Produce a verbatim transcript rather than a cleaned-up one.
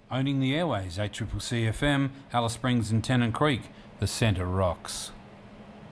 Owning the airways, A C C C F M, Alice Springs and Tennant Creek, the centre rocks.